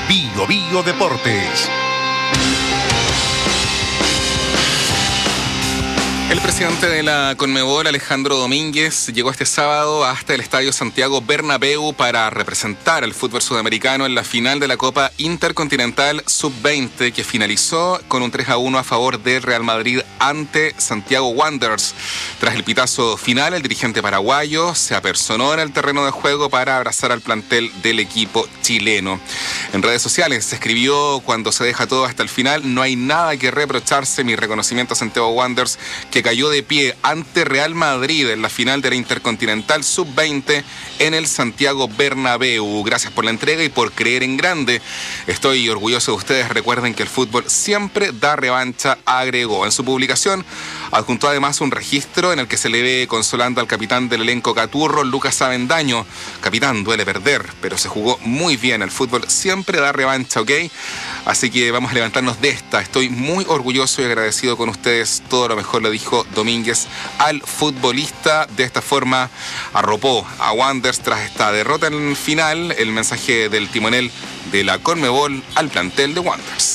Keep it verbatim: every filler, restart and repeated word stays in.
Bio Bio Deportes. El presidente de la Conmebol, Alejandro Domínguez, llegó este sábado hasta el Estadio Santiago Bernabéu para representar al fútbol sudamericano en la final de la Copa Intercontinental sub veinte, que finalizó con un tres a uno a favor del Real Madrid ante Santiago Wanderers. Tras el pitazo final, el dirigente paraguayo se apersonó en el terreno de juego para abrazar al plantel del equipo chileno. En redes sociales se escribió: cuando se deja todo hasta el final, no hay nada que reprocharse. Mi reconocimiento a Santiago Wanderers, que cayó de pie ante Real Madrid en la final de la Intercontinental sub veinte en el Santiago Bernabéu. Gracias por la entrega y por creer en grande. Estoy orgulloso de ustedes. Recuerden que el fútbol siempre da revancha, agregó. En su publicación adjuntó además un registro en el que se le ve consolando al capitán del elenco caturro, Lucas Avendaño. Capitán, duele perder, pero se jugó muy bien. El fútbol siempre da revancha, ¿ok? Así que vamos a levantarnos de esta. Estoy muy orgulloso y agradecido con ustedes. Todo lo mejor, lo dijo Domínguez al futbolista. De esta forma arropó a Wanderers tras esta derrota en el final. El mensaje del timonel de la Conmebol al plantel de Wanderers.